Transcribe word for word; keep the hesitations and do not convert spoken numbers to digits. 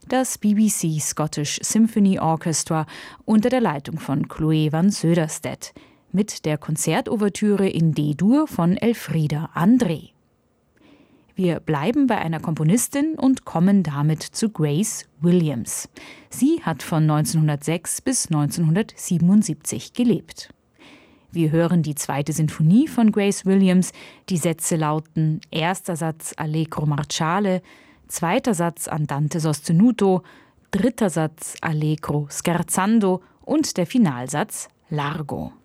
das B B C Scottish Symphony Orchestra unter der Leitung von Chloe van Söderstedt mit der Konzertouvertüre in D-Dur von Elfriede André. Wir bleiben bei einer Komponistin und kommen damit zu Grace Williams. Sie hat von neunzehnhundertsechs bis neunzehnhundertsiebenundsiebzig gelebt. Wir hören die zweite Sinfonie von Grace Williams. Die Sätze lauten: erster Satz Allegro marciale, zweiter Satz Andante sostenuto, dritter Satz Allegro scherzando und der Finalsatz Largo.